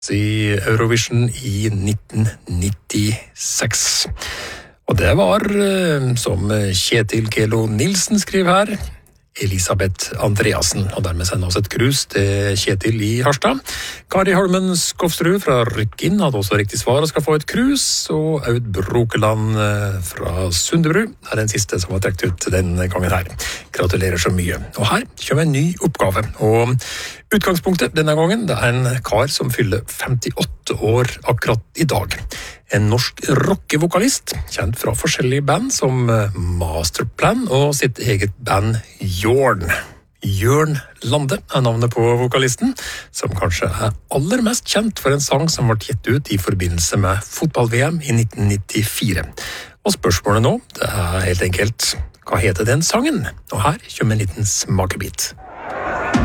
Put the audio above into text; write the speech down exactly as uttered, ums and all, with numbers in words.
i Eurovision i nitten nittiseks. Og det var, som Kjetil Kelo Nilsen skriver her, Elisabeth Andreasen, og dermed sender oss et krus til Kjetil i Harstad. Kari Holmen Skofsrud fra Rykkinn hadde også riktig svar og skal få et krus, og Aud Brokeland fra Sundebru er den siste som har trekt ut denne gangen her. Gratulerer så mye. Og her kommer en ny oppgave, og utgangspunktet denne gangen det er en kar som fyller femtiåtte år akkurat i dag. En norsk rockevokalist, kjent fra forskjellige band som Masterplan og sitt eget band Jorn. Jørn Lande er navnet på vokalisten, som kanskje er aller mest kjent for en sang som ble gitt ut i forbindelse med fotball-V M i nitten nittifire. Og spørsmålet nå, det er helt enkelt, hva heter den sangen? Og her kommer en liten smakebit.